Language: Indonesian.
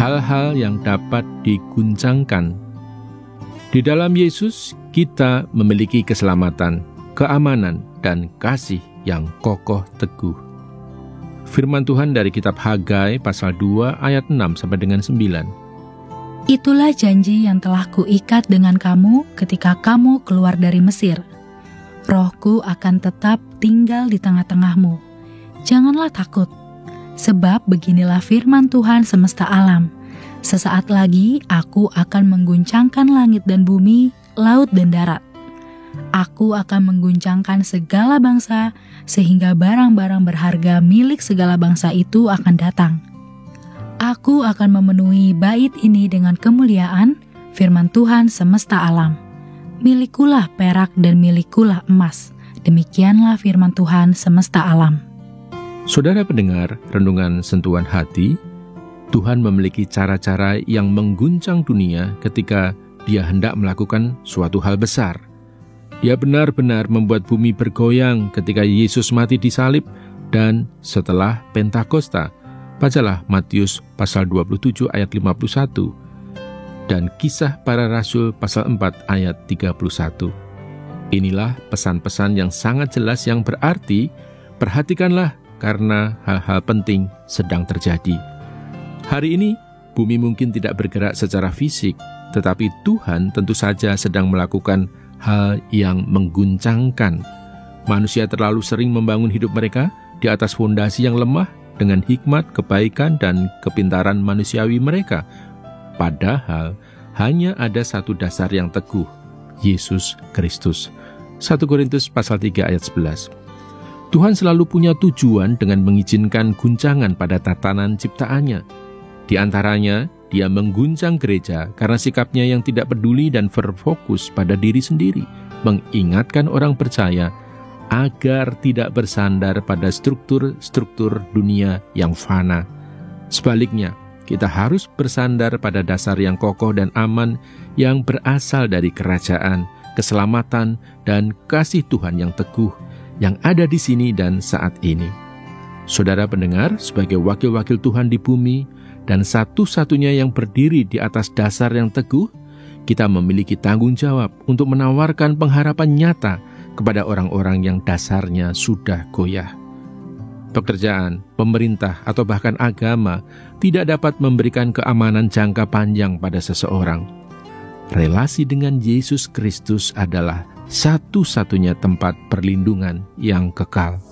hal-hal yang dapat diguncangkan. Di dalam Yesus, kita memiliki keselamatan, keamanan, dan kasih yang kokoh teguh. Firman Tuhan dari kitab Hagai pasal 2 ayat 6 sampai dengan 9. Itulah janji yang telah kuikat dengan kamu ketika kamu keluar dari Mesir. Rohku akan tetap tinggal di tengah-tengahmu. Janganlah takut, sebab beginilah firman Tuhan semesta alam. Sesaat lagi aku akan mengguncangkan langit dan bumi, laut dan darat. Aku akan mengguncangkan segala bangsa, sehingga barang-barang berharga milik segala bangsa itu akan datang. Aku akan memenuhi bait ini dengan kemuliaan, firman Tuhan semesta alam. Milikulah perak dan milikulah emas. Demikianlah firman Tuhan semesta alam. Saudara pendengar renungan sentuhan hati, Tuhan memiliki cara-cara yang mengguncang dunia ketika Dia hendak melakukan suatu hal besar. Dia benar-benar membuat bumi bergoyang ketika Yesus mati di salib dan setelah Pentakosta. Bacalah Matius pasal 27 ayat 51 dan Kisah Para Rasul pasal 4 ayat 31. Inilah pesan-pesan yang sangat jelas yang berarti, perhatikanlah karena hal-hal penting sedang terjadi. Hari ini, bumi mungkin tidak bergerak secara fisik, tetapi Tuhan tentu saja sedang melakukan hal yang mengguncangkan. Manusia terlalu sering membangun hidup mereka di atas fondasi yang lemah dengan hikmat, kebaikan, dan kepintaran manusiawi mereka. Padahal hanya ada satu dasar yang teguh, Yesus Kristus. 1 Korintus pasal 3 ayat 11. Tuhan selalu punya tujuan dengan mengizinkan guncangan pada tatanan ciptaannya. Di antaranya, Dia mengguncang gereja karena sikapnya yang tidak peduli dan berfokus pada diri sendiri, mengingatkan orang percaya agar tidak bersandar pada struktur-struktur dunia yang fana. Sebaliknya, kita harus bersandar pada dasar yang kokoh dan aman yang berasal dari kerajaan, keselamatan, dan kasih Tuhan yang teguh yang ada di sini dan saat ini. Saudara pendengar, sebagai wakil-wakil Tuhan di bumi dan satu-satunya yang berdiri di atas dasar yang teguh, kita memiliki tanggung jawab untuk menawarkan pengharapan nyata kepada orang-orang yang dasarnya sudah goyah. Pekerjaan, pemerintah, atau bahkan agama tidak dapat memberikan keamanan jangka panjang pada seseorang. Relasi dengan Yesus Kristus adalah satu-satunya tempat perlindungan yang kekal.